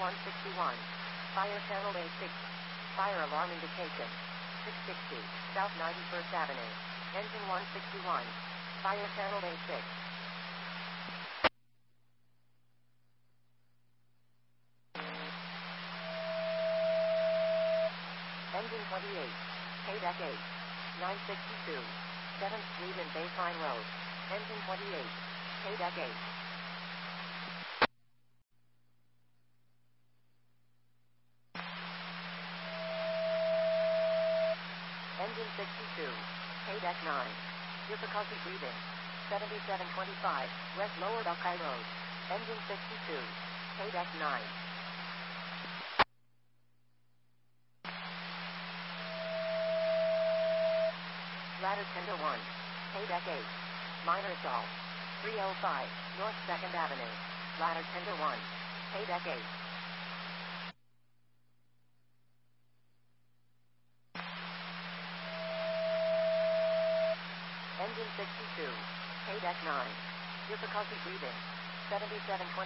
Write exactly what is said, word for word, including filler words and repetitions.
one sixty-one. Fire channel A six. Fire alarm indication. six sixty, South ninety-first Avenue. Engine one sixty-one. Fire channel A six. Engine twenty-eight. K-Deck eight. nine sixty-two. seventh Street and Baseline Road. Engine twenty-eight. K-Deck eight. Engine sixty-two. K-Deck nine. Difficulty breathing. seventy-seven twenty-five, West Lower Buckeye Road. Engine sixty-two. K-Deck nine. Ladder Tender one. K-Deck eight. Minor assault. three oh five, North second Avenue. Ladder Tender one. K-Deck eight. Engine sixty-two. K-Deck nine. Difficulty breathing. seventy-seven twenty-five.